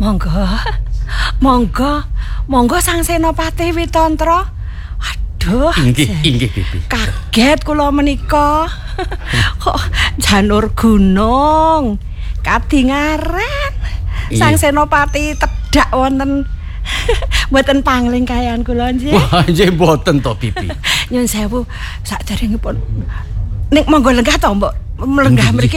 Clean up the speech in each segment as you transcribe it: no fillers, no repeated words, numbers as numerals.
Monggo. Monggo. Monggo Sang Senopati Witantra. Aduh. Inggih, Bibi. Kaget kula menika. Kok janur gunung. Kadingaren. Sang Senopati tedak wonten mboten pangling kayan kula nggih. Wah, nggih mboten to, Bibi. Nyun sewu sakderengipun nek monggo lenggah to, Mbok. Lenggah mriki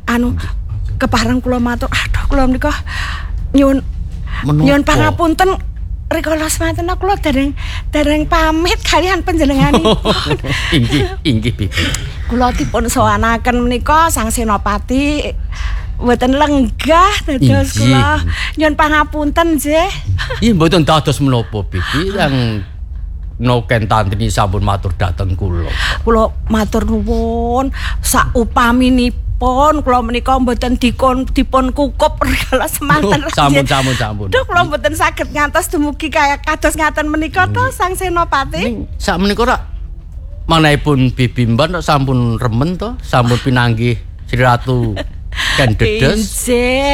kepareng kula matur. Aduh, kula menika nyun pangapunten rikala semanten kula dereng pamit kalian panjenenganipun. Inggih, Bibi. Kula dipun sowanaken menika Sang Senopati mboten lenggah dados kula nyun pangapunten nggih. Iya mboten dados menapa Bibi yang noken tantri sampun matur dhateng kula. Kula matur nuwun saupaminipun kula menika mboten dipun kukup rikala semanten. Sampun. Duh kula mboten saged ngantos dumugi kaya kados ngaten menika to Sang Senopati. Sak menika rak manahipun Bibi Mban sampun remen to, sampun pinanggih Sri Ratu Kendedes.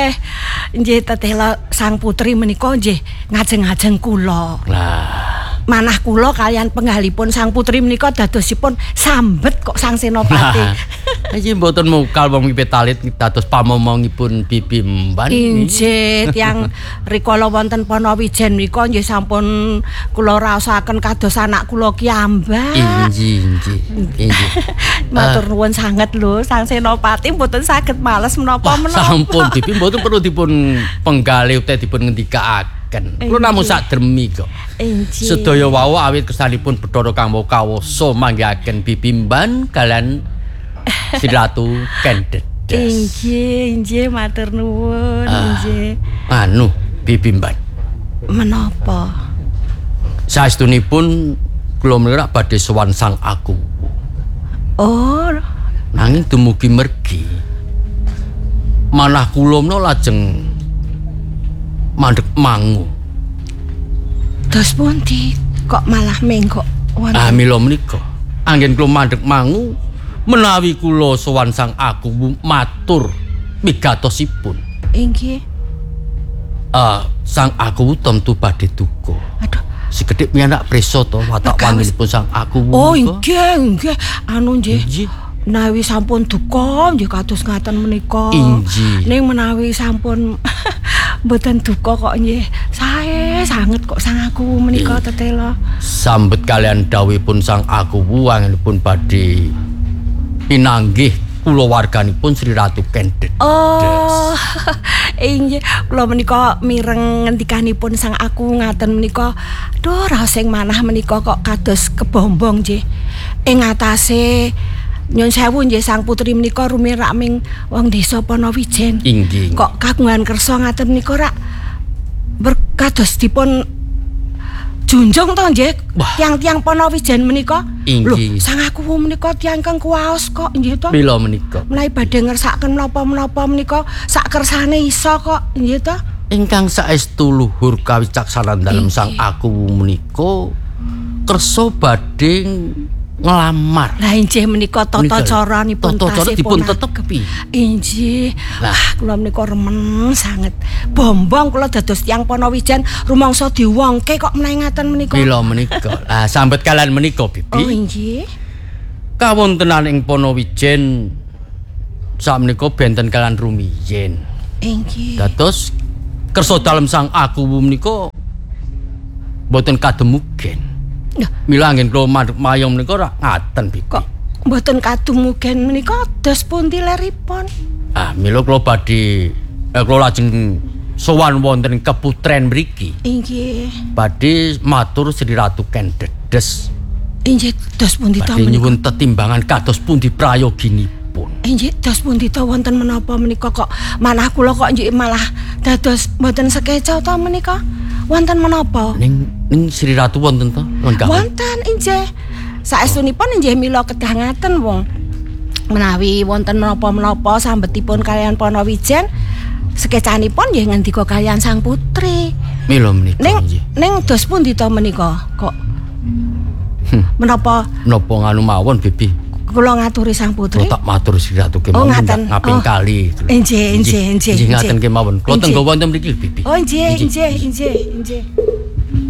Nggih tetela Sang Putri menika nggih ngajeng-ajeng kula. Lah, manah kula kalian penggalipun Sang Putri menika dadosipun sambet kok Sang Senopati. Iki mboten mukal wong pitalit dados pamomongipun Bibi Mban. Inggih, tiyang rikala wonten Panawijen menika nggih sampun kula raosaken kados anak kula kiambak. Inggih. Matur nuwun sanget lho Sang Senopati mboten saged males menapa-menapa. Sampun Bibi mboten perlu dipun penggalih utawa dipun ngendikaaken. Kula namung sak dremi kok. Sedaya wau awit kesanipun Bathara Kang Kawasa manggihaken Bibi Mban kalian Sri Ratu Kendedes. Inggih, matur nuwun, inggih. Bibi Mban. Menapa? Saestunipun kula menika badhe sowan Sang Aku. Oh, nanging dumugi mergi. Manah kula menika lajeng mandheg mangu. Dos pundi kok malah menggok wonten? Mila menika anggen kula mandheg mangu menawi kula sowan Sang Aku matur migatosipun. Inggih. Sang Aku tentu badhe duka. Aduh, Sekedhik piyanak prisa to watak wanginipun Sang Aku. Oh, inggih. Nggih. Menawi sampun duka nggih kados ngaten menika. Ning menawi sampun mboten duka kok nggih sae sanget kok Sang Aku menika tetela. Sambet kalian dawuhipun Sang Aku wanginipun badhe pinanggih kulawarganipun Sri Ratu Kendedes. Oh, inggih kula menika mireng ngendikanipun Sang Aku ngaten menika. Duh, rasing manah menika kok kados kebombong nggih. Ing atase nyun sewu nggih Sang Putri menika rumirak ming wong desa Panawijen. Inggih. Kok kagungan kersa ngaten menika rak berkados dipun junjung to nggih tiang-tiang Panawijen menika. Lho, Sang Aku menika tiang kang kuwaos kok nggih to. Mila menika. Menawi badhe ngersakaken menapa-menapa menika sak kersane iso kok nggih to. Ingkang saestu luhur kawicaksanan dalem Sang Aku menika kersa badhe nglamar. Lah inggih menika tata caranipun tasih dipun tetepi. Inggih. Kula menika remen sanget. Bombong kula dados tiyang Panawijen rumangsa diwongke kok menawi ngaten menika. Mila menika. Sambet kalian menika, Bibi. Oh, inggih. Kawontenan ing Panawijen sakmenika benten kalian rumiyin. Inggih. Dados kersa dalem Sang Aku menika boten kademugen. Mila anggen kula mandheg mayong menika ora ngaten, Bibi. Kok mboten kadumugen menika dos pundi leripun? Mila kula badhe kula lajeng sowan wonten keputren mriki. Inggih. Badhe matur Sri Ratu Kendedes. Inggih, dos pundi to menika? Badhe nyuwun tetimbangan kados pundi prayoginipun. Inggih, dos pundi to wonten menapa menika kok manah kula kok nggih malah dados mboten sekeca to menika? Wonten menapa? Ning Sri Ratu wonten to? Wonten inggih. Saestunipun inggih mila kedah ngaten wong. Menawi wonten menapa-menapa sambetipun kalian Panawijen, sekecanipun nggih ngendika kalian Sang Putri. Mila menika nggih. Ning dos pundi to menika? Kok menapa nganu mawon, Bibi? kula ngaturi Sang Putri. Kula tak matur Sri Ratu kemawon ngaping kali. Nggih. Ngaten kemawon. Kula tenggo wonten mriki Bibi. Oh nggih.